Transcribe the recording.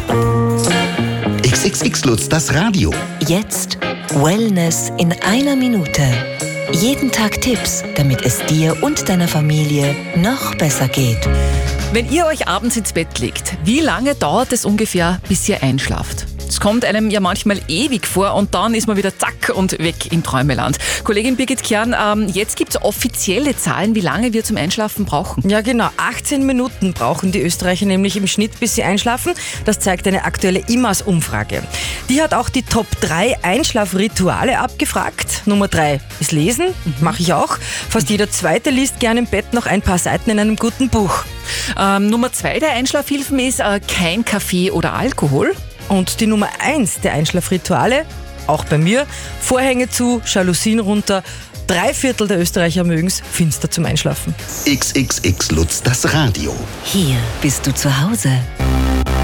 XXX Lutz, das Radio. Jetzt Wellness in einer Minute. Jeden Tag Tipps, damit es dir und deiner Familie noch besser geht. Wenn ihr euch abends ins Bett legt, wie lange dauert es ungefähr, bis ihr einschlaft? Es kommt einem ja manchmal ewig vor und dann ist man wieder zack und weg im Träumeland. Kollegin Birgit Kern, jetzt gibt es offizielle Zahlen, wie lange wir zum Einschlafen brauchen. Ja genau, 18 Minuten brauchen die Österreicher nämlich im Schnitt, bis sie einschlafen. Das zeigt eine aktuelle IMAS-Umfrage. Die hat auch die Top 3 Einschlafrituale abgefragt. Nummer 3 ist Lesen, mache ich auch. Fast jeder Zweite liest gerne im Bett noch ein paar Seiten in einem guten Buch. Nummer 2 der Einschlafhilfen ist kein Kaffee oder Alkohol. Und die Nummer 1 der Einschlafrituale, auch bei mir, Vorhänge zu, Jalousien runter. 3/4 der Österreicher mögen es finster zum Einschlafen. XXX Lutz, das Radio. Hier bist du zu Hause.